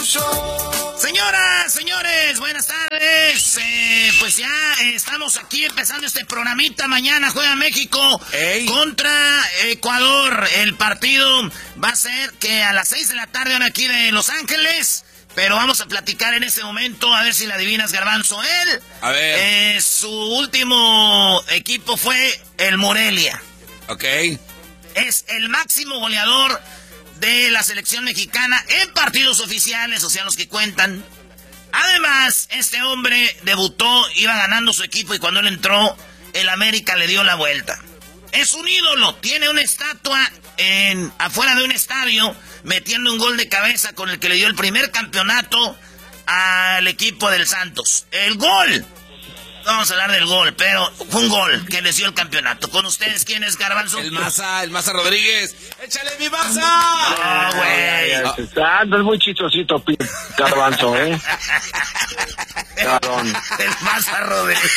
Señoras, señores, buenas tardes. Pues ya estamos aquí empezando este programita. Mañana juega México contra Ecuador. El partido va a ser que a las 6 de la tarde, hora aquí de Los Ángeles. Pero vamos a platicar en este momento, a ver si la adivinas, Garbanzo. Él, a ver. Su último equipo fue el Morelia. Ok. Es el máximo goleador de la selección mexicana en partidos oficiales, o sea, los que cuentan. Además, este hombre debutó, iba ganando su equipo y cuando él entró, el América le dio la vuelta. Es un ídolo, tiene una estatua afuera de un estadio, metiendo un gol de cabeza con el que le dio el primer campeonato al equipo del Santos. El gol. Vamos a hablar del gol, pero fue un gol que les dio el campeonato. ¿Con ustedes quién es, Garbanzo? El Maza Rodríguez. ¡Échale mi Maza! No, güey. Es muy chistosito, Garbanzo, Cabrón. El Maza Rodríguez.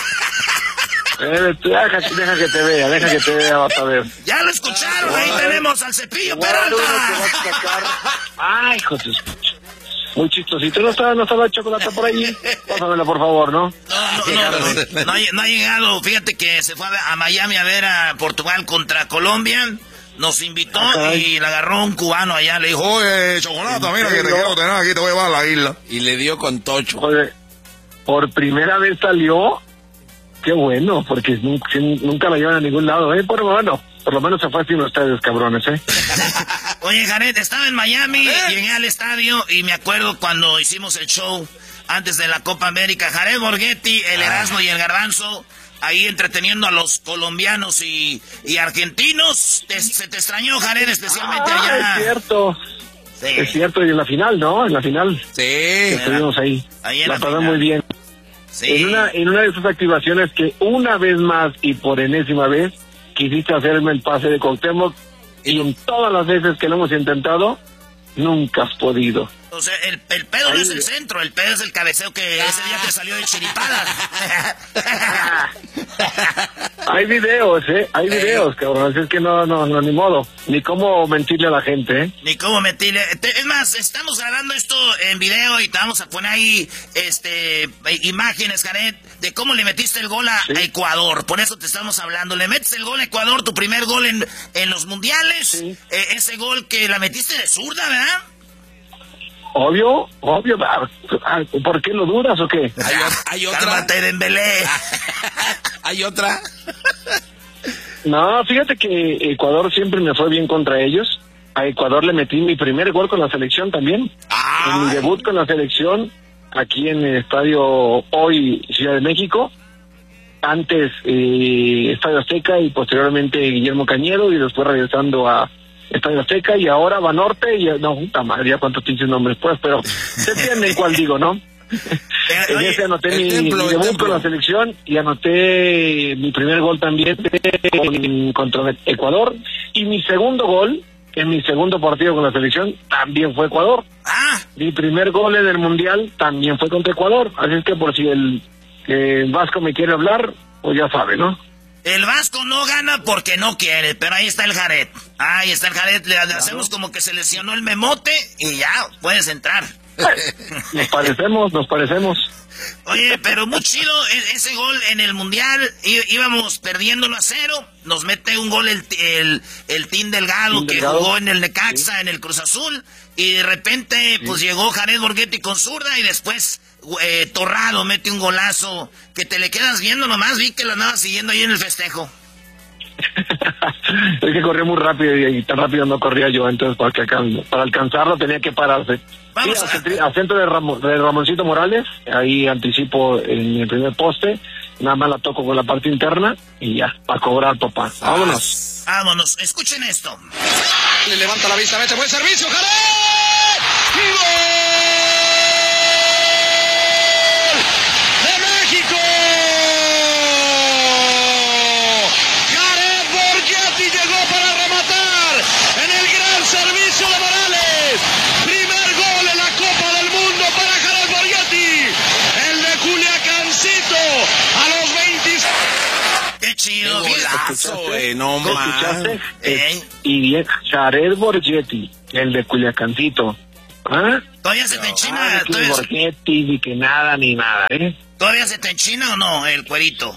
Deja que te vea, vas a ver. Ya lo escucharon, ahí tenemos al Cepillo Peralta. Ay, hijo de... Muy chistosito. ¿No estaba el chocolate por ahí? Pásamela, por favor, ¿no? No ha llegado. Fíjate que se fue a Miami a ver a Portugal contra Colombia. Nos invitó y le agarró un cubano allá. Le dijo, oye, chocolate, mira que te quiero tener aquí, te voy a llevar a la isla. Y le dio con tocho. Oye, por primera vez salió. Qué bueno, porque nunca la llevan a ningún lado, Pero bueno, por lo menos se fue sin ustedes, cabrones, Oye, Jared, estaba en Miami, llegué al estadio y me acuerdo cuando hicimos el show antes de la Copa América. Jared Borghetti, el Erasmo y el Garbanzo, ahí entreteniendo a los colombianos y argentinos. Se te extrañó, Jared, especialmente allá. Es cierto. Sí. Es cierto, y en la final, ¿no? En la final. Sí. Estuvimos ahí. La pasé muy bien. Sí. En una de esas activaciones que una vez más y por enésima vez quisiste hacerme el pase de Cuauhtémoc y en todas las veces que lo hemos intentado, nunca has podido. O sea, el pedo no es el centro, el pedo es el cabeceo que ese día te salió de chiripada. Hay videos, hay videos, cabrón, así es que no, ni modo, ni cómo mentirle a la gente, Ni cómo mentirle. Es más, estamos grabando esto en video y te vamos a poner ahí, imágenes, Jared, de cómo le metiste el gol a Ecuador. Por eso te estamos hablando. Le metes el gol a Ecuador, tu primer gol en los mundiales. Sí. Ese gol que la metiste de zurda, ¿verdad? Obvio. ¿Por qué lo dudas o qué? ¿Hay otra? Cálmate, Dembélé. ¿Hay otra? No, fíjate que Ecuador siempre me fue bien contra ellos. A Ecuador le metí mi primer gol con la selección también. En mi debut con la selección, aquí en el estadio hoy Ciudad de México. Antes Estadio Azteca y posteriormente Guillermo Cañedo y después regresando a Estadio Azteca y ahora Banorte y no, puta madre, ya cuántos pinches nombres pues, pero se entienden cuál digo, ¿no? En ese anoté mi debut con la selección y anoté mi primer gol también contra Ecuador y mi segundo gol en mi segundo partido con la selección también fue Ecuador. Mi primer gol en el Mundial también fue contra Ecuador, así es que por si el Vasco me quiere hablar, pues ya sabe, ¿no? El Vasco no gana porque no quiere, pero ahí está el Jared. Ahí está el Jared, le hacemos como que se lesionó el memote y ya, puedes entrar. Nos parecemos. Oye, pero muy chido ese gol en el Mundial, íbamos perdiéndolo 0, nos mete un gol el Team Delgado que jugó en el Necaxa, en el Cruz Azul, y de repente pues llegó Jared Borghetti con zurda y después Torrado mete un golazo que te le quedas viendo nomás, vi que lo andaba siguiendo ahí en el festejo. Es que corrió muy rápido y tan rápido no corría yo, entonces para alcanzarlo tenía que pararse. Vamos a centro de Ramoncito Morales, ahí anticipo en el primer poste, nada más la toco con la parte interna y ya, para cobrar, papá. Vámonos, escuchen esto. Le levanta la vista, mete buen servicio, Jared. ¡Gol! Chido, no más. Y bien, Jared Borghetti, el de Culiacancito. ¿Ah? ¿Todavía se te enchina? Ni que nada, ni nada, ¿eh? ¿Todavía se te enchina o no el cuerito?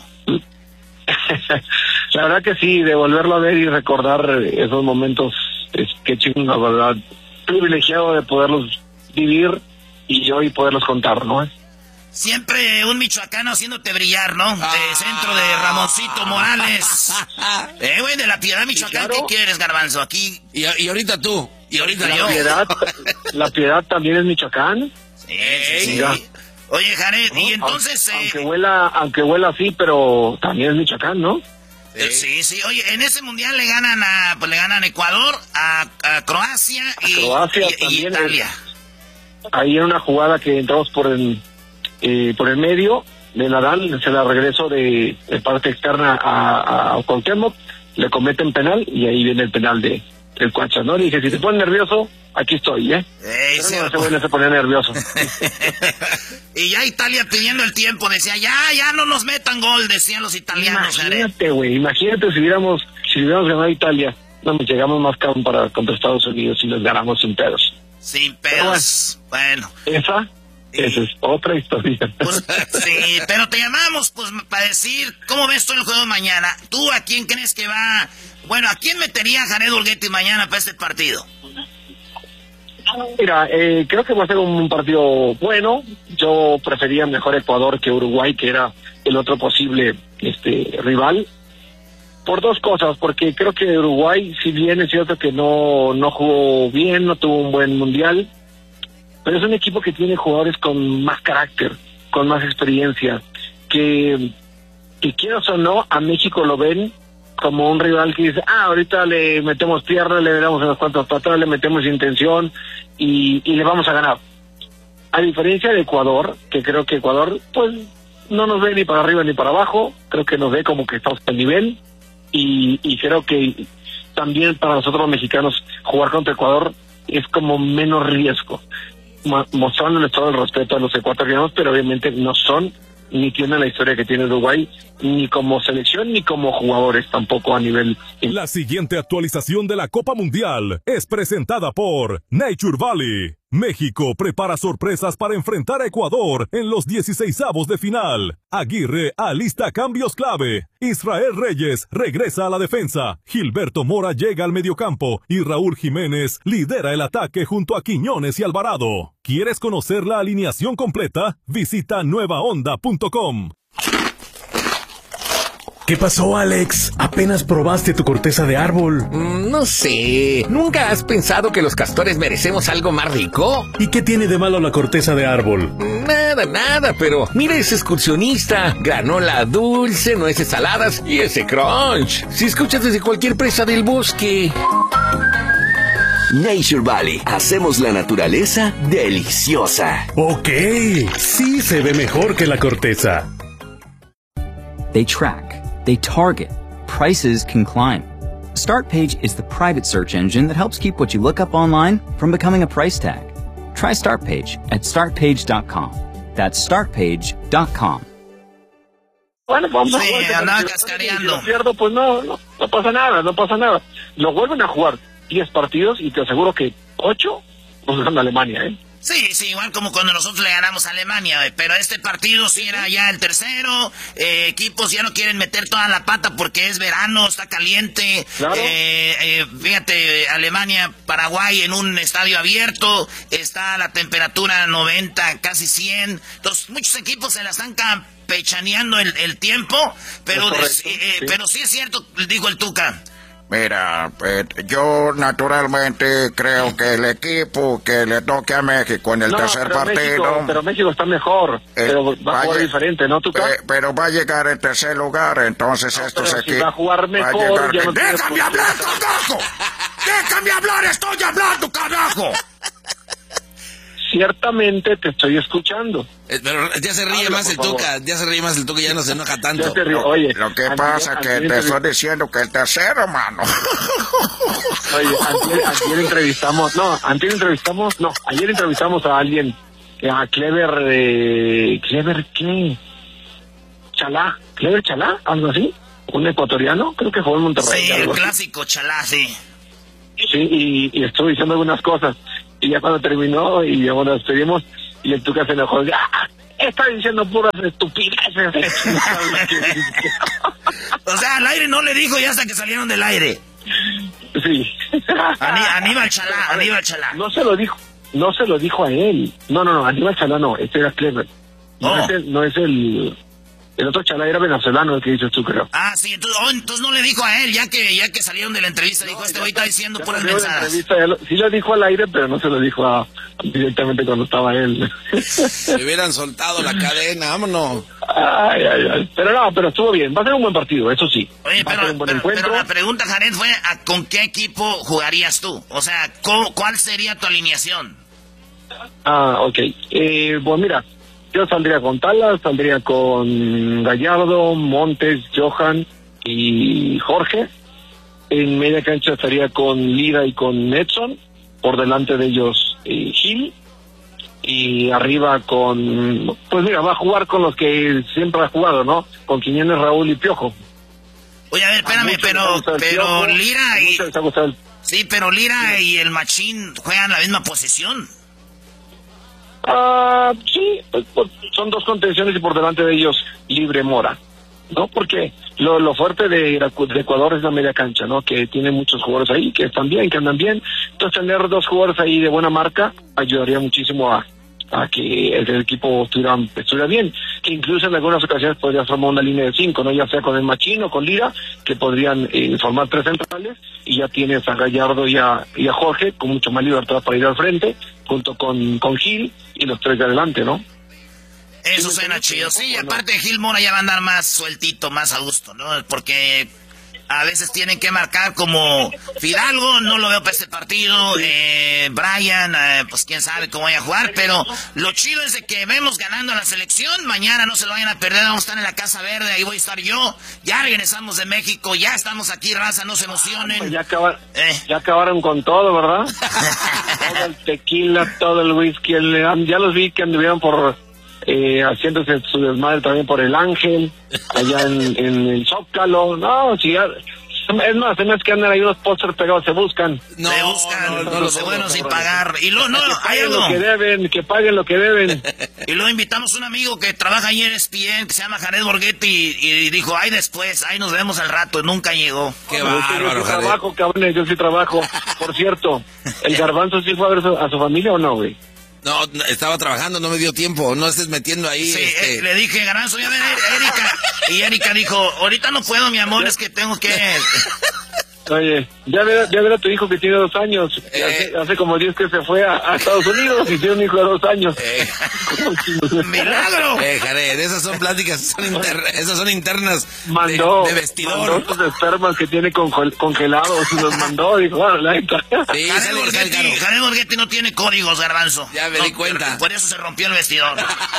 La verdad que sí, de volverlo a ver y recordar esos momentos, qué chingo, la verdad, privilegiado de poderlos vivir y hoy poderlos contar, ¿no? Siempre un michoacano haciéndote brillar, ¿no? Centro de Ramoncito Morales. Güey, de La Piedad, Michoacán, claro. ¿Qué quieres, Garbanzo? Aquí... Y ahorita tú. Y ahorita la yo. La Piedad también es Michoacán. Sí. Oye, Jared, y entonces... Aunque huela así, pero también es Michoacán, ¿no? Sí. Oye, en ese mundial le ganan a Ecuador, a Croacia y Italia. Ahí en una jugada que entramos por el medio de Nadal, se la regreso de parte externa a Cuauhtémoc, le cometen penal y ahí viene el penal del Cuacha, ¿no? Le dije, si te pones nervioso, aquí estoy, ¿eh? Se ponía nervioso. Y ya Italia pidiendo el tiempo, decía, ya no nos metan gol, decían los italianos. Imagínate si hubiéramos ganado a Italia, no nos llegamos más contra Estados Unidos y les ganamos sin pedos. Sin pedos, bueno. Esa es otra historia. Pues, sí, pero te llamamos pues para decir cómo ves tú el juego de mañana. ¿Tú a quién crees que va? Bueno, ¿a quién metería Jared Borghetti mañana para este partido? Mira, creo que va a ser un partido bueno. Yo prefería mejor Ecuador que Uruguay, que era el otro posible rival. Por dos cosas, porque creo que Uruguay, si bien es cierto que no jugó bien, no tuvo un buen mundial, pero es un equipo que tiene jugadores con más carácter, con más experiencia, que quieras o no, a México lo ven como un rival que dice, ahorita le metemos pierna, le damos unas cuantas patadas, le metemos intención y le vamos a ganar. A diferencia de Ecuador, que creo que Ecuador, pues, no nos ve ni para arriba ni para abajo, creo que nos ve como que estamos al nivel, y creo que también para nosotros los mexicanos jugar contra Ecuador es como menos riesgo, mostrándoles todo el respeto a los ecuatorianos, pero obviamente no son ni tienen la historia que tiene Uruguay, ni como selección ni como jugadores tampoco a nivel. La siguiente actualización de la Copa Mundial es presentada por Nature Valley. México prepara sorpresas para enfrentar a Ecuador en los 16avos de final. Aguirre alista cambios clave. Israel Reyes regresa a la defensa. Gilberto Mora llega al mediocampo y Raúl Jiménez lidera el ataque junto a Quiñones y Alvarado. ¿Quieres conocer la alineación completa? Visita nuevaonda.com. ¿Qué pasó, Alex? ¿Apenas probaste tu corteza de árbol? No sé. ¿Nunca has pensado que los castores merecemos algo más rico? ¿Y qué tiene de malo la corteza de árbol? Nada, pero mira ese excursionista. Granola dulce, nueces saladas y ese crunch. Si escuchas desde cualquier presa del bosque. Nature Valley. Hacemos la naturaleza deliciosa. Ok, sí se ve mejor que la corteza. They track. They target. Prices can climb. StartPage is the private search engine that helps keep what you look up online from becoming a price tag. Try StartPage at startpage.com. That's startpage.com. Bueno, vamos a jugar. Si lo pierdo, pues no pasa nada. Lo vuelven a jugar 10 partidos y te aseguro que 8 nos gana Alemania, ¿eh? Sí, igual como cuando nosotros le ganamos a Alemania, pero este partido sí era ya el tercero, equipos ya no quieren meter toda la pata porque es verano, está caliente, claro. Fíjate, Alemania, Paraguay en un estadio abierto, está la temperatura 90, casi 100, entonces muchos equipos se la están campechaneando el tiempo, pero pero sí es cierto, dijo el Tuca. Mira, yo naturalmente creo que el equipo que le toque a México en el tercer partido... Pero México está mejor, pero va a jugar diferente, ¿no, Tuca? Pero va a llegar en tercer lugar, entonces estos equipos... Si va a jugar mejor... ¡Déjame hablar, carajo! ¡Déjame hablar! ¡Estoy hablando, carajo! Ciertamente te estoy escuchando. Pero ya se ríe más el Tuca, ya no se enoja tanto. Oye, lo que pasa es que te estoy diciendo que el tercero, mano. Oye, ayer entrevistamos a alguien, a Clever ¿qué? Clever Chalá, algo así, un ecuatoriano, creo que jugó en Monterrey. Sí, el clásico Chalá, sí. Sí, y estuve diciendo algunas cosas. Y ya cuando terminó y ya nos despedimos, y el Tuca se enojó. Está diciendo puras estupideces. O sea, al aire no le dijo ya hasta que salieron del aire. Sí. Aníbal Chalá. No se lo dijo a él. No, Aníbal Chalá no, este era Clever. No es el otro Chalá, era venezolano el que dices tú, creo. Ah, sí, entonces no le dijo a él, ya que salieron de la entrevista, dijo, este güey está diciendo puras mensadas. Sí lo dijo al aire, pero no se lo dijo directamente cuando estaba él. Se hubieran soltado la cadena, vámonos. Ay. Pero estuvo bien, va a ser un buen partido, eso sí. Oye, pero la pregunta, Jared, fue ¿con qué equipo jugarías tú? O sea, ¿cuál sería tu alineación? Ok. Pues mira, yo saldría con Talas, saldría con Gallardo, Montes, Johan y Jorge. En media cancha estaría con Lira y con Edson. Por delante de ellos Gil. Y arriba pues mira, va a jugar con los que siempre ha jugado, ¿no? Con Quiñones, Raúl y Piojo. Oye, a ver, espérame, pero Lira y... Sí, pero Lira y el Machín juegan la misma posición. Sí, pues son dos contenciones y por delante de ellos Libre Mora, ¿no? Porque lo fuerte de Ecuador es la media cancha, ¿no? Que tiene muchos jugadores ahí que están bien, que andan bien. Entonces tener dos jugadores ahí de buena marca ayudaría muchísimo a que el equipo estuviera bien, que incluso en algunas ocasiones podría formar una línea de 5, ¿no? Ya sea con el Machín o con Lira, que podrían formar 3 centrales, y ya tienes a Gallardo y a Jorge con mucho más libertad para ir al frente, junto con Gil y los 3 de adelante, ¿no? Eso suena chido, sí, y aparte Gil Mora ya va a andar más sueltito, más a gusto, ¿no? Porque a veces tienen que marcar como Fidalgo, no lo veo para este partido, Brian, pues quién sabe cómo vaya a jugar, pero lo chido es de que vemos ganando a la selección, mañana no se lo vayan a perder, vamos a estar en la Casa Verde, ahí voy a estar yo, ya regresamos de México, ya estamos aquí, raza, no se emocionen. Pues ya acabaron con todo, ¿verdad? Todo el tequila, todo el whisky, ya los vi que anduvieron por... haciéndose su desmadre también por el Ángel, allá en el Zócalo. No, si ya, es más que andan ahí unos pósters pegados, se buscan. No, se fueron sin pagar. Y luego, hay algo. Que paguen lo que deben. Y luego invitamos a un amigo que trabaja ahí en ESPN, que se llama Jared Borghetti, y dijo, ahí después, ahí nos vemos al rato, y nunca llegó. Qué bárbaro, Jared. Yo sí trabajo. Por cierto, ¿el Garbanzo sí fue a ver a su familia o no, güey? No, estaba trabajando, no me dio tiempo, no estés metiendo ahí. Sí, le dije, Garbanzo, ya ven, Erika. Y Erika dijo, ahorita no puedo, mi amor, es que tengo que... Oye, ya ver a tu hijo que tiene 2 años. Hace como 10 que se fue a Estados Unidos y tiene un hijo de 2 años. ¡Milagro! Jared, esas son pláticas, esas son internas de vestidor. Mandó sus espermas que tiene congelados, los mandó, dijo, bueno, sí, Jared Borghetti no tiene códigos, Garbanzo. Ya me di cuenta. Por eso se rompió el vestidor.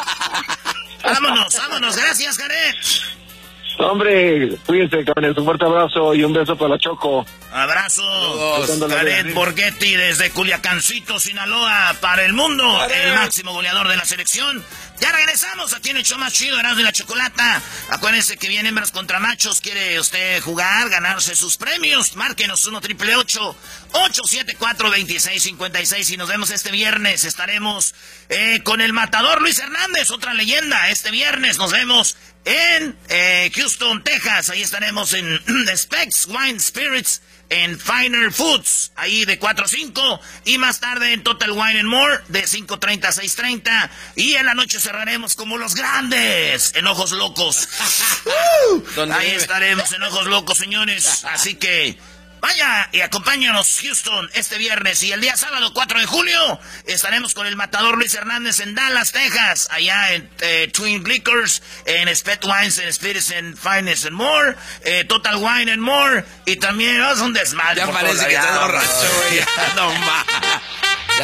Vámonos, gracias, Jared. Hombre, cuídense, cabrones, un fuerte abrazo y un beso para la Choco. Abrazo, Jared Borghetti desde Culiacancito, Sinaloa, para el mundo, el máximo goleador de la selección. Ya regresamos aquí en el show más chido, Erasmo y la Chocolata. Acuérdense que viene hembras contra machos. ¿Quiere usted jugar, ganarse sus premios? Márquenos 1-888-874-2656 y nos vemos este viernes. Estaremos con el matador Luis Hernández, otra leyenda. Este viernes nos vemos en Houston, Texas. Ahí estaremos en Specs Wine Spirits, en Finer Foods, ahí de 4 a 5, y más tarde en Total Wine and More, de 5:30 a 6:30, y en la noche cerraremos como los grandes, en Ojos Locos. Ahí estaremos en Ojos Locos, señores, así que vaya y acompáñanos, Houston, este viernes. Y el día sábado, 4 de julio, estaremos con el matador Luis Hernández en Dallas, Texas. Allá en Twin Liquors, en Spet Wines and Spirits and Finest and More, Total Wine and More. Y también, vamos a un desmadre. Ya parece que estás borracho, güey. No más.